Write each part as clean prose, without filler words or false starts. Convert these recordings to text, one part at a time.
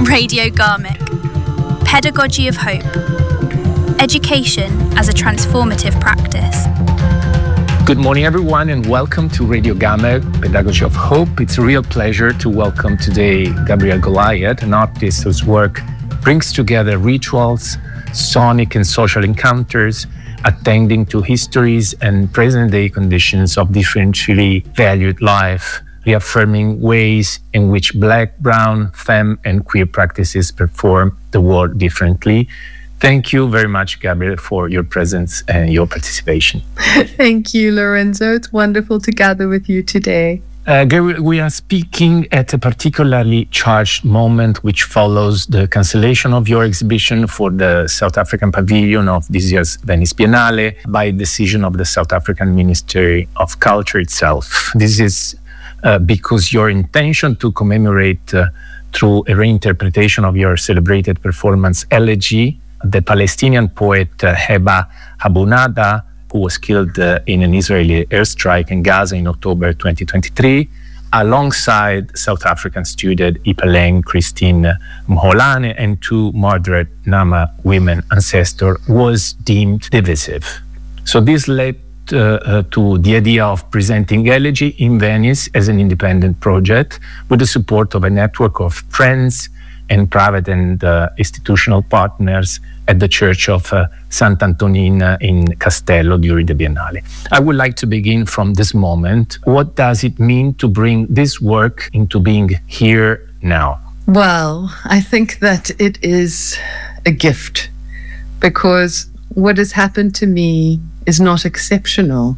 Radio Garmic. Pedagogy of Hope. Education as a transformative practice. Good morning, everyone, and welcome to Radio Garmic, Pedagogy of Hope. It's a real pleasure to welcome today Gabriel Goliath, an artist whose work brings together rituals, sonic and social encounters, attending to histories and present-day conditions of differentially valued life, reaffirming ways in which Black, Brown, femme, and queer practices perform the world differently. Thank you very much, Gabriel, for your presence and your participation. Thank you, Lorenzo. It's wonderful to gather with you today. Gabriel, we are speaking at a particularly charged moment which follows the cancellation of your exhibition for the South African Pavilion of this year's Venice Biennale by decision of the South African Ministry of Culture itself. This is because your intention to commemorate through a reinterpretation of your celebrated performance Elegy, the Palestinian poet Heba Habunada, who was killed in an Israeli airstrike in Gaza in October 2023, alongside South African student Ipaleng Christine Mholane and two murdered Nama women ancestors, was deemed divisive. So this led to the idea of presenting Elegy in Venice as an independent project with the support of a network of friends and private and institutional partners at the Church of Sant'Antonina in Castello during the Biennale. I would like to begin from this moment. What does it mean to bring this work into being here now? Well, I think that it is a gift, because what has happened to me is not exceptional.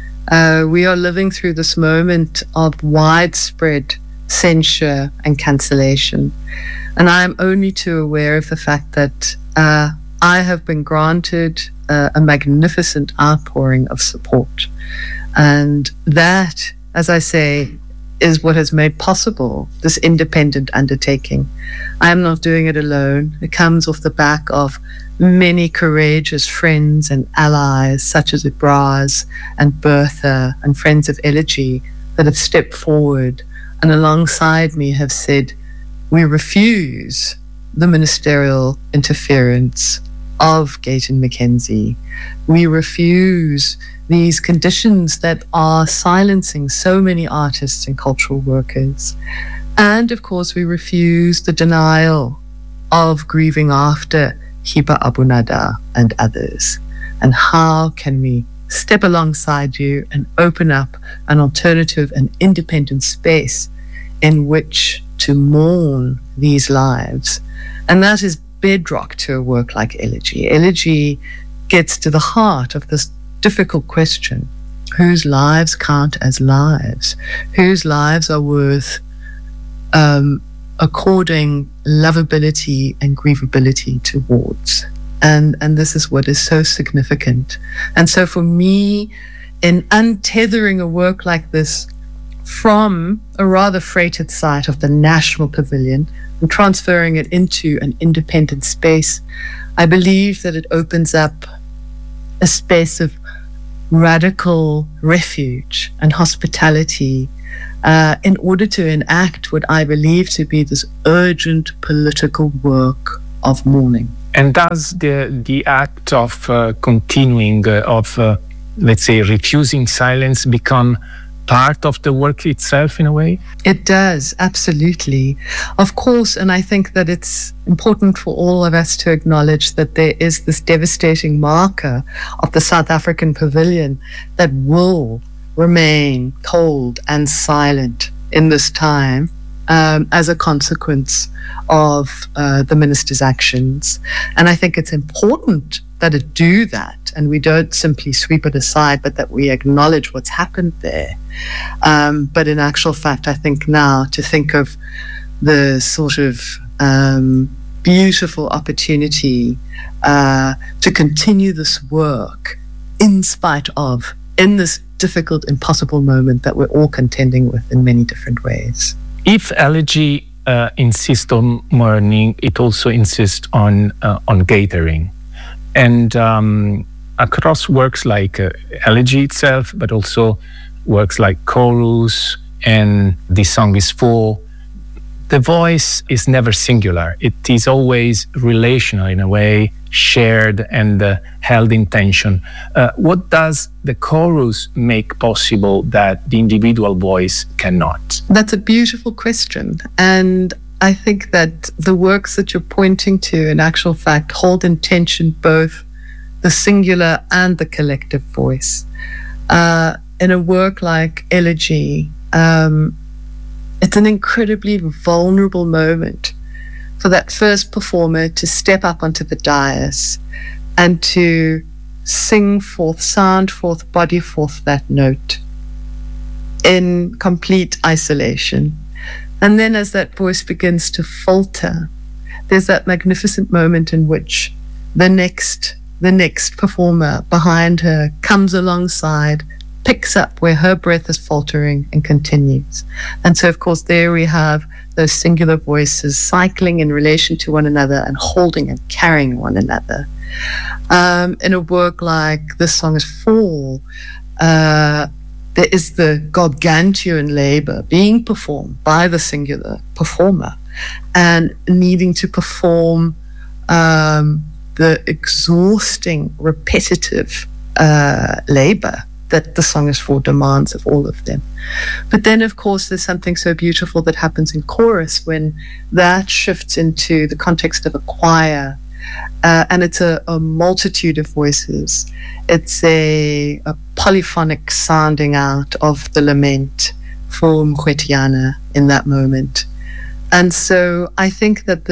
We are living through this moment of widespread censure and cancellation. And I am only too aware of the fact that I have been granted a magnificent outpouring of support. And that, as I say, is what has made possible this independent undertaking. I am not doing it alone. It comes off the back of many courageous friends and allies, such as Ibraz and Bertha and Friends of Elegy, that have stepped forward and alongside me have said, we refuse the ministerial interference of Gayton McKenzie. We refuse these conditions that are silencing so many artists and cultural workers. And of course, we refuse the denial of grieving after Heba Habunada and others. And how can we step alongside you and open up an alternative and independent space in which to mourn these lives? And that is bedrock to a work like Elegy. Elegy gets to the heart of this difficult question: whose lives count as lives? Whose lives are worth according lovability and grievability towards? And this is what is so significant. And so for me, in untethering a work like this from a rather freighted site of the National Pavilion and transferring it into an independent space, I believe that it opens up a space of radical refuge and hospitality in order to enact what I believe to be this urgent political work of mourning. And does the act of continuing, let's say, refusing silence become part of the work itself in a way? It does, absolutely. Of course, and I think that it's important for all of us to acknowledge that there is this devastating marker of the South African Pavilion that will remain cold and silent in this time as a consequence of the minister's actions. And I think it's important that it do that, and we don't simply sweep it aside, but that we acknowledge what's happened there. But in actual fact, I think now to think of the sort of beautiful opportunity to continue this work in spite of, in this difficult, impossible moment that we're all contending with in many different ways. If Elegy insists on mourning, it also insists on gathering. And across works like Elegy itself, but also works like Chorus and This Song Is Full, The voice is never singular. It is always relational in a way, shared and held in tension. What does the chorus make possible that the individual voice cannot? That's a beautiful question. And I think that the works that you're pointing to, in actual fact, hold in tension both the singular and the collective voice. In a work like Elegy, it's an incredibly vulnerable moment for that first performer to step up onto the dais and to sing forth, sound forth, body forth that note in complete isolation. And then as that voice begins to falter, there's that magnificent moment in which the next performer behind her comes alongside, picks up where her breath is faltering and continues. And so, of course, there we have those singular voices cycling in relation to one another and holding and carrying one another. In a work like This Song is Fall, there is the gargantuan labor being performed by the singular performer and needing to perform the exhausting, repetitive labor that the Song is For demands of all of them. But then, of course, there's something so beautiful that happens in chorus when that shifts into the context of a choir, and it's a multitude of voices. It's a polyphonic sounding out of the lament for Mokgweetjana in that moment. And so I think that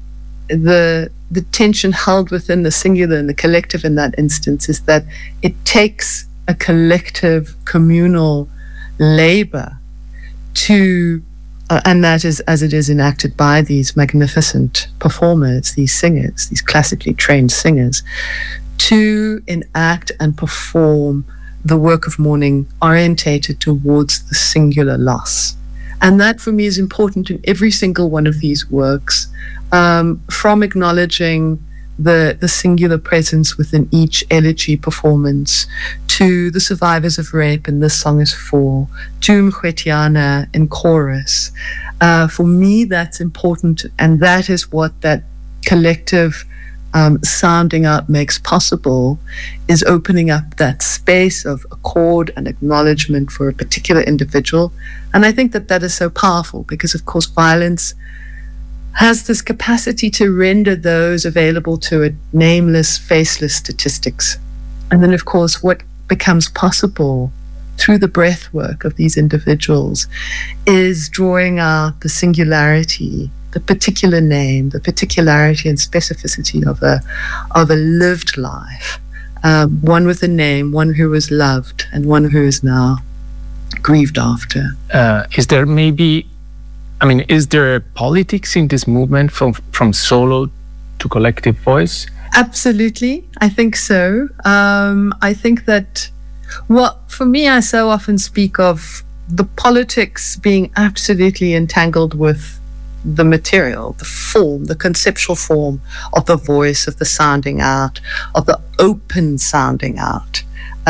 the tension held within the singular and the collective in that instance is that it takes a collective communal labor to, and that is as it is enacted by these magnificent performers, these singers, these classically trained singers, to enact and perform the work of mourning orientated towards the singular loss. And that for me is important in every single one of these works, from acknowledging the singular presence within each elegy performance, to the survivors of rape in This Song is For, to Mokgweetjana in chorus. For me, that's important, and that is what that collective sounding out makes possible, is opening up that space of accord and acknowledgement for a particular individual. And I think that that is so powerful because, of course, violence has this capacity to render those available to it nameless, faceless statistics. And then, of course, what becomes possible through the breath work of these individuals is drawing out the singularity, the particular name, the particularity and specificity of a lived life, one with a name, one who was loved, and one who is now grieved after. Is there politics in this movement from solo to collective voice? Absolutely. I think so. I think that, for me, I so often speak of the politics being absolutely entangled with the material, the form, the conceptual form of the voice, of the sounding out, of the open sounding out.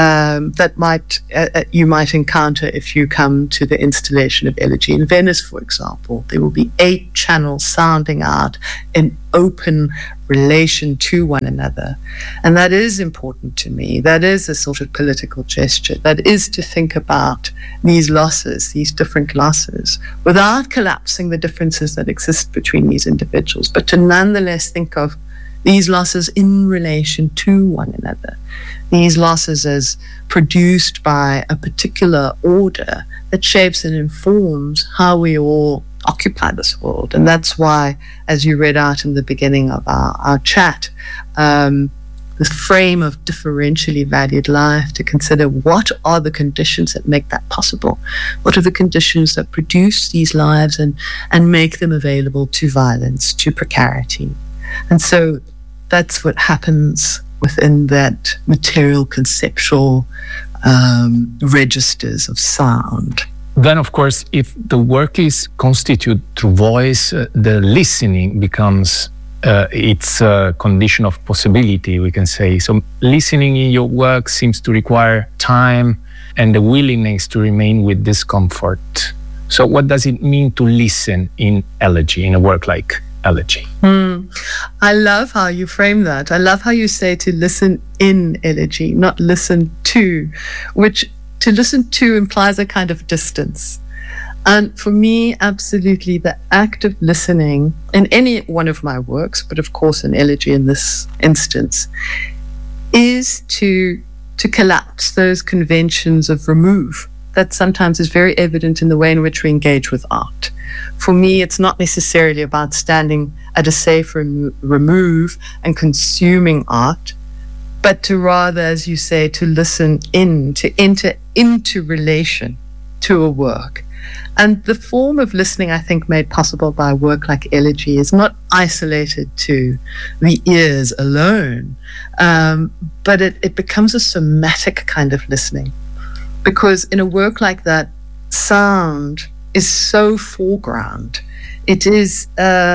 That you might encounter if you come to the installation of Elegy in Venice, for example. There will be 8 channels sounding out in open relation to one another. And that is important to me. That is a sort of political gesture. That is to think about these losses, these different losses, without collapsing the differences that exist between these individuals, but to nonetheless think of these losses in relation to one another. These losses as produced by a particular order that shapes and informs how we all occupy this world. And that's why, as you read out in the beginning of our chat, this frame of differentially valued life, to consider what are the conditions that make that possible? What are the conditions that produce these lives and make them available to violence, to precarity? And so that's what happens within that material conceptual registers of sound. Then, of course, if the work is constituted through voice, the listening becomes its condition of possibility, we can say. So listening in your work seems to require time and the willingness to remain with discomfort. So what does it mean to listen in elegy, in a work like elegy? I love how you frame that. I love how you say to listen in elegy, not listen to, which to listen to implies a kind of distance. And for me, absolutely, the act of listening in any one of my works, but of course in elegy in this instance, is to collapse those conventions of remove that sometimes is very evident in the way in which we engage with art. For me, it's not necessarily about standing at a safe remove and consuming art, but to rather, as you say, to listen in, to enter into relation to a work. And the form of listening, I think, made possible by a work like elegy is not isolated to the ears alone, but it becomes a somatic kind of listening. Because in a work like that, sound is so foreground. It is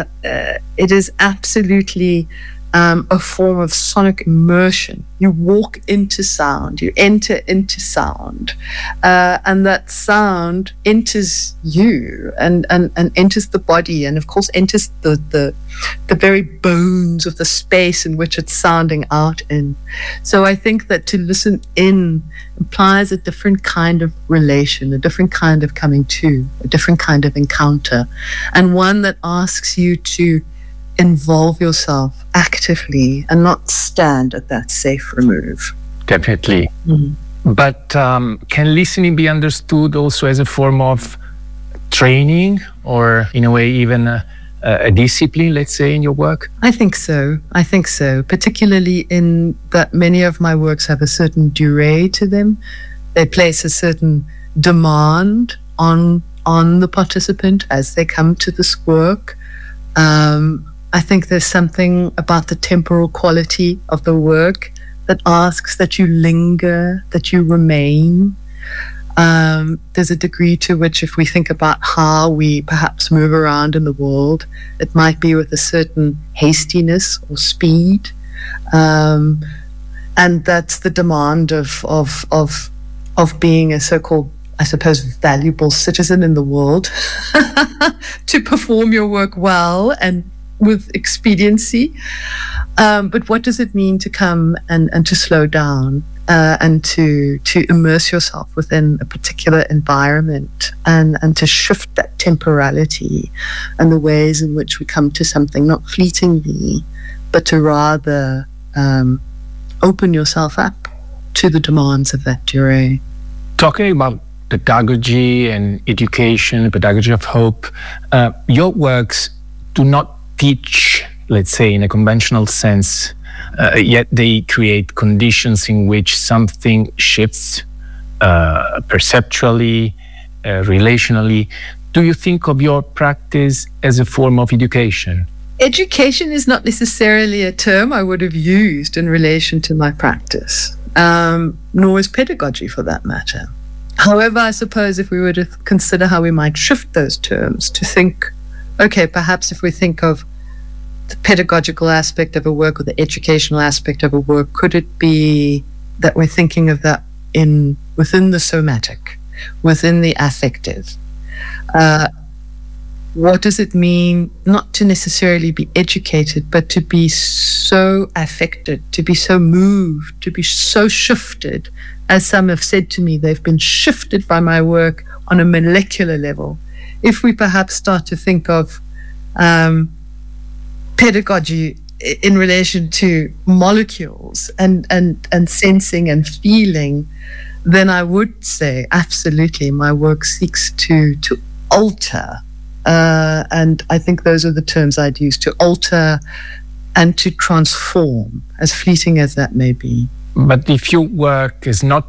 absolutely a form of sonic immersion. You walk into sound, you enter into sound, and that sound enters you and enters the body, and of course enters the very bones of the space in which it's sounding out in. So I think that to listen in implies a different kind of relation, a different kind of coming to, a different kind of encounter, and one that asks you to involve yourself actively and not stand at that safe remove. Definitely. Mm-hmm. But can listening be understood also as a form of training, or in a way even a discipline, let's say, in your work? I think so, particularly in that many of my works have a certain durée to them. They place a certain demand on the participant as they come to this work. I think there's something about the temporal quality of the work that asks that you linger, that you remain. There's a degree to which, if we think about how we perhaps move around in the world, it might be with a certain hastiness or speed. And that's the demand of being a so-called, I suppose, valuable citizen in the world to perform your work well and with expediency. But what does it mean to come and to slow down and to immerse yourself within a particular environment and to shift that temporality and the ways in which we come to something, not fleetingly, but to rather open yourself up to the demands of that durée. Talking about pedagogy and education, pedagogy of hope, your works do not teach, let's say, in a conventional sense, yet they create conditions in which something shifts perceptually, relationally. Do you think of your practice as a form of education? Education is not necessarily a term I would have used in relation to my practice, nor is pedagogy for that matter. However, I suppose if we were to consider how we might shift those terms to think, okay, perhaps if we think of the pedagogical aspect of a work or the educational aspect of a work, could it be that we're thinking of that within the somatic, within the affective? What does it mean not to necessarily be educated, but to be so affected, to be so moved, to be so shifted? As some have said to me, they've been shifted by my work on a molecular level. If we perhaps start to think of pedagogy in relation to molecules and sensing and feeling, then I would say absolutely my work seeks to alter, and I think those are the terms I'd use, to alter and to transform, as fleeting as that may be. But if your work is not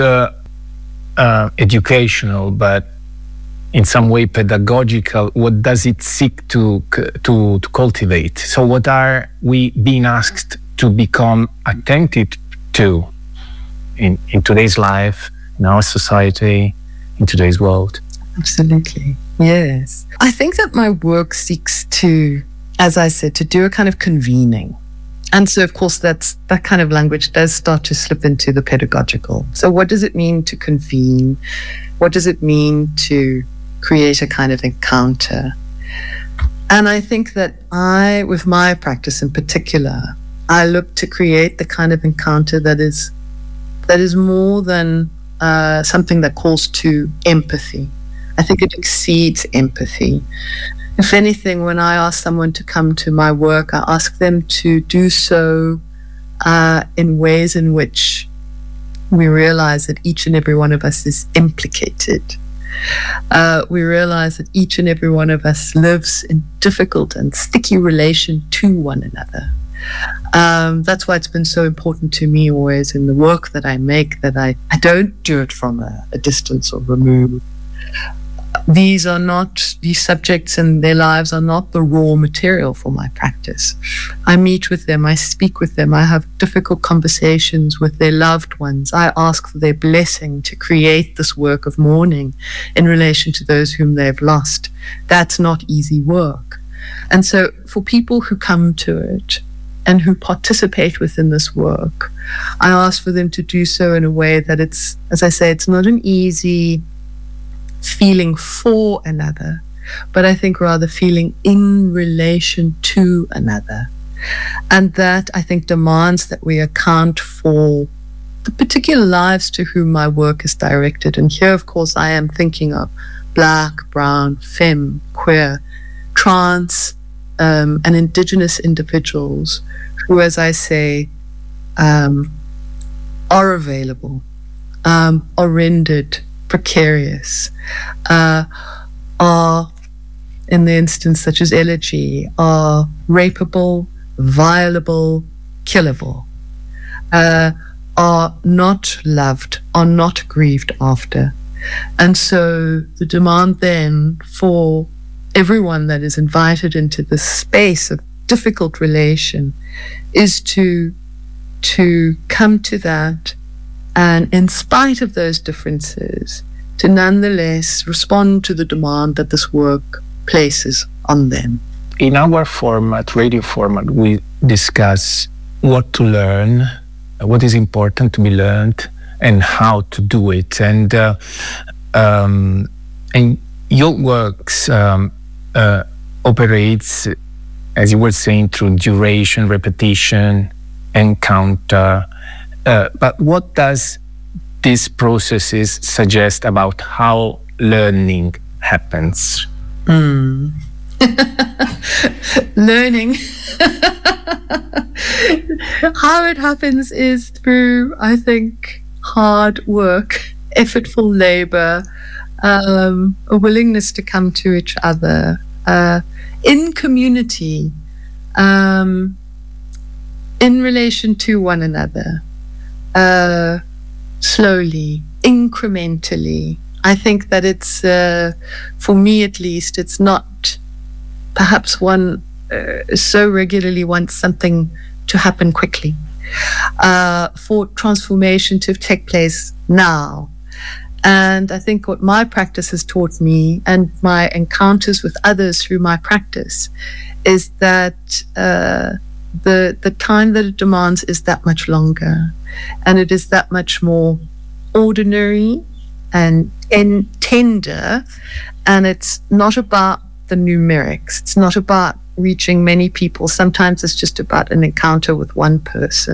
educational, but in some way pedagogical, what does it seek to cultivate? So what are we being asked to become attentive to in today's life, in our society, in today's world? Absolutely, yes. I think that my work seeks to, as I said, to do a kind of convening. And so, of course, that kind of language does start to slip into the pedagogical. So what does it mean to convene? What does it mean to create a kind of encounter. And I think that with my practice in particular, I look to create the kind of encounter that is more than something that calls to empathy. I think it exceeds empathy. If anything, when I ask someone to come to my work, I ask them to do so in ways in which we realize that each and every one of us is implicated. We realize that each and every one of us lives in difficult and sticky relation to one another. That's why it's been so important to me always in the work that I make, that I don't do it from a distance or remove. These subjects and their lives are not the raw material for my practice. I meet with them, I speak with them, I have difficult conversations with their loved ones. I ask for their blessing to create this work of mourning in relation to those whom they've lost. That's not easy work. And so for people who come to it and who participate within this work, I ask for them to do so in a way that it's, as I say, it's not an easy feeling for another, but I think rather feeling in relation to another. And that, I think, demands that we account for the particular lives to whom my work is directed. And here, of course, I am thinking of Black, brown, femme, queer, trans, and indigenous individuals who, as I say, are available, are rendered precarious, are, in the instance such as elegy, are rapeable, violable, killable, are not loved, are not grieved after. And so the demand then for everyone that is invited into this space of difficult relation is to come to that, and in spite of those differences, to nonetheless respond to the demand that this work places on them. In our format, radio format, we discuss what to learn, what is important to be learned, and how to do it. And your works operates, as you were saying, through duration, repetition, encounter. But what does these processes suggest about how learning happens? Learning. How it happens is through, I think, hard work, effortful labor, a willingness to come to each other, in community, in relation to one another, slowly, incrementally. I think that it's, for me at least, it's not perhaps one so regularly wants something to happen quickly, for transformation to take place now. And I think what my practice has taught me, and my encounters with others through my practice, is that the time that it demands is that much longer, and it is that much more ordinary and tender, and it's not about the numerics. It's not about reaching many people. Sometimes it's just about an encounter with one person.